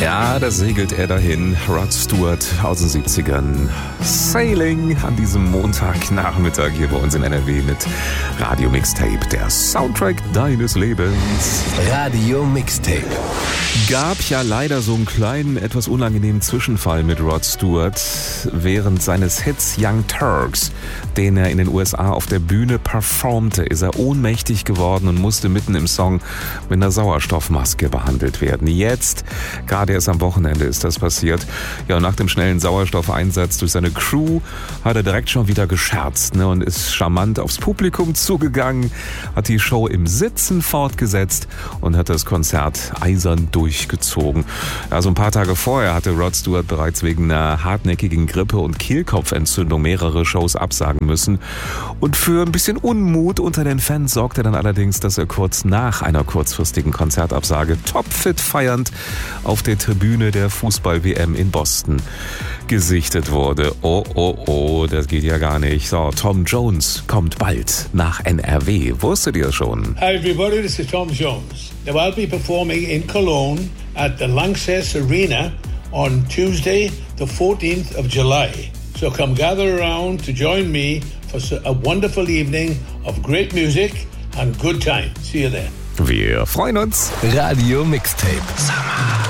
Ja, da segelt er dahin. Rod Stewart aus den 70ern. Sailing an diesem Montagnachmittag hier bei uns in NRW mit Radio Mixtape, der Soundtrack deines Lebens. Radio Mixtape. Gab ja leider so einen kleinen, etwas unangenehmen Zwischenfall mit Rod Stewart während seines Hits Young Turks, den er in den USA auf der Bühne performte, ist er ohnmächtig geworden und musste mitten im Song mit einer Sauerstoffmaske behandelt werden. Jetzt, gerade erst am Wochenende ist das passiert. Ja, und nach dem schnellen Sauerstoffeinsatz durch seine Crew hat er direkt schon wieder gescherzt, und ist charmant aufs Publikum zugegangen, hat die Show im Sitzen fortgesetzt und hat das Konzert eisern durchgezogen. Also ein paar Tage vorher hatte Rod Stewart bereits wegen einer hartnäckigen Grippe und Kehlkopfentzündung mehrere Shows absagen müssen. Und für ein bisschen Unmut unter den Fans sorgte dann allerdings, dass er kurz nach einer kurzfristigen Konzertabsage topfit feiernd auf der Tribüne der Fußball-WM in Boston gesichtet wurde. Oh, das geht ja gar nicht. So, Tom Jones kommt bald nach NRW. Wusstet ihr schon? Hi everybody, this is Tom Jones. Now I'll be performing in Cologne at the Lanxess Arena on Tuesday, the 14th of July. So come gather around to join me for a wonderful evening of great music and good time. See you there. Wir freuen uns. Radio Mixtape. Summer.